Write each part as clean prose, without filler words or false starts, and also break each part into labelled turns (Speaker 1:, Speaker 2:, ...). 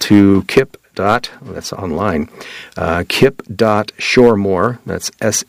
Speaker 1: to that's online, kip.shoremore, that's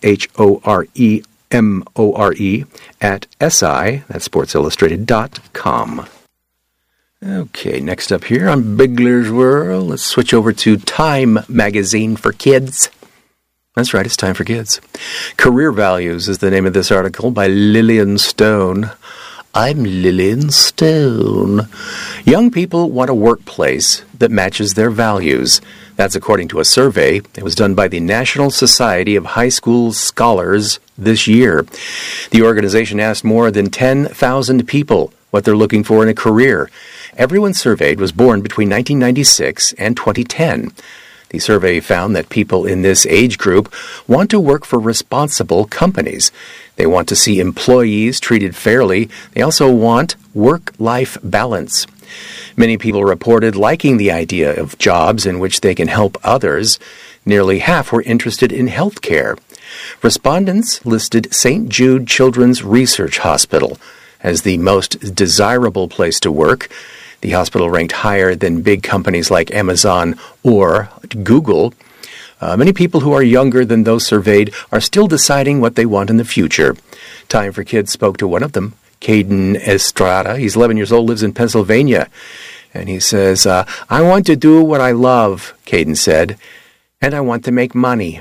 Speaker 1: SHOREMORE, at SI, that's SportsIllustrated.com. Okay, next up here on Bigler's World, let's switch over to Time Magazine for Kids. That's right, it's Time for Kids. Career Values is the name of this article by Lillian Stone. I'm Lillian Stone. Young people want a workplace that matches their values. That's according to a survey that was done by the National Society of High School Scholars this year. The organization asked more than 10,000 people what they're looking for in a career. Everyone surveyed was born between 1996 and 2010. The survey found that people in this age group want to work for responsible companies. They want to see employees treated fairly. They also want work-life balance. Many people reported liking the idea of jobs in which they can help others. Nearly half were interested in health care. Respondents listed St. Jude Children's Research Hospital as the most desirable place to work. The hospital ranked higher than big companies like Amazon or Google. Many people who are younger than those surveyed are still deciding what they want in the future. Time for Kids spoke to one of them, Caden Estrada. He's 11 years old, lives in Pennsylvania. And he says, I want to do what I love, Caden said, and I want to make money.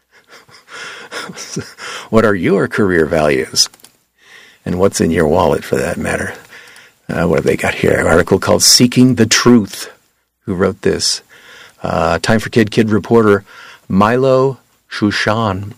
Speaker 1: What are your career values? And what's in your wallet, for that matter? What have they got here? An article called Seeking the Truth. Who wrote this? Time for Kid reporter Milo Shushan. It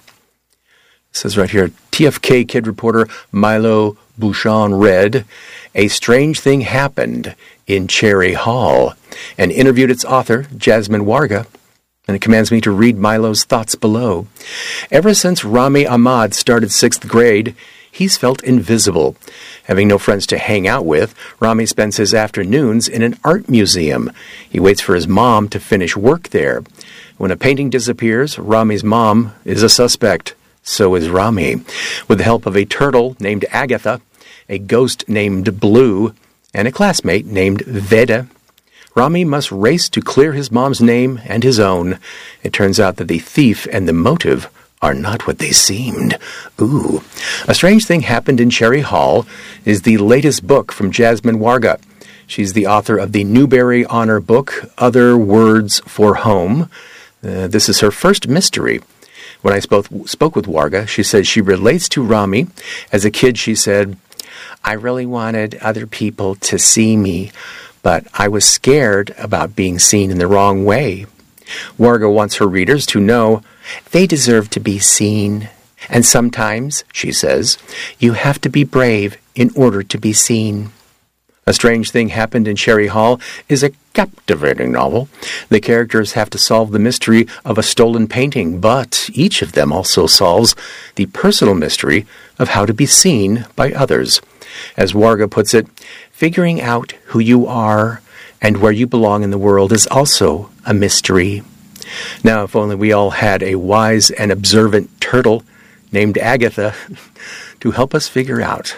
Speaker 1: says right here, TFK Kid reporter Milo Bouchon read, A Strange Thing Happened in Cherry Hall, and interviewed its author, Jasmine Warga. And it commands me to read Milo's thoughts below. Ever since Rami Ahmad started 6th grade, he's felt invisible. Having no friends to hang out with, Rami spends his afternoons in an art museum. He waits for his mom to finish work there. When a painting disappears, Rami's mom is a suspect. So is Rami. With the help of a turtle named Agatha, a ghost named Blue, and a classmate named Veda, Rami must race to clear his mom's name and his own. It turns out that the thief and the motive are not what they seemed. Ooh. A Strange Thing Happened in Cherry Hall is the latest book from Jasmine Warga. She's the author of the Newbery Honor book, Other Words for Home. This is her first mystery. When I spoke with Warga, she said she relates to Rami. As a kid, she said, I really wanted other people to see me, but I was scared about being seen in the wrong way. Warga wants her readers to know they deserve to be seen. And sometimes, she says, you have to be brave in order to be seen. A Strange Thing Happened in Cherry Hall is a captivating novel. The characters have to solve the mystery of a stolen painting, but each of them also solves the personal mystery of how to be seen by others. As Warga puts it, figuring out who you are and where you belong in the world is also a mystery. Now, if only we all had a wise and observant turtle named Agatha to help us figure it out.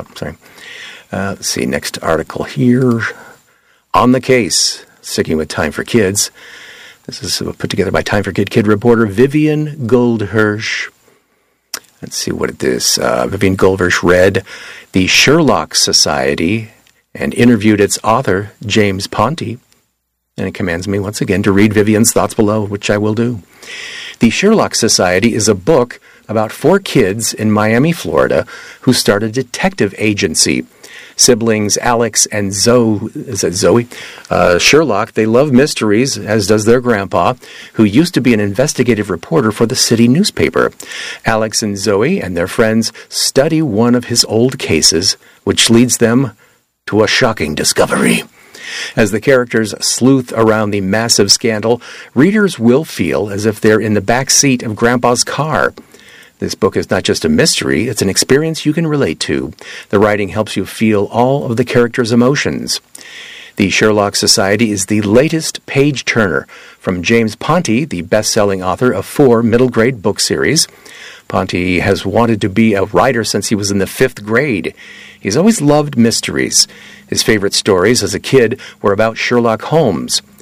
Speaker 1: Let's see, next article here. On the Case, sticking with Time for Kids. This is put together by Time for Kid reporter Vivian Goldhirsch. Let's see what it is. Vivian Goldhirsch read The Sherlock Society and interviewed its author, James Ponti. And it commands me once again to read Vivian's thoughts below, which I will do. The Sherlock Society is a book about 4 kids in Miami, Florida, who start a detective agency. Siblings Alex and Zoe Sherlock, they love mysteries, as does their grandpa, who used to be an investigative reporter for the city newspaper. Alex and Zoe and their friends study one of his old cases, which leads them to a shocking discovery. As the characters sleuth around the massive scandal, readers will feel as if they're in the back seat of Grandpa's car. This book is not just a mystery, it's an experience you can relate to. The writing helps you feel all of the characters' emotions. The Sherlock Society is the latest page-turner from James Ponti, the best-selling author of 4 middle-grade book series. Ponti has wanted to be a writer since he was in the 5th grade. He's always loved mysteries. His favorite stories as a kid were about Sherlock Holmes.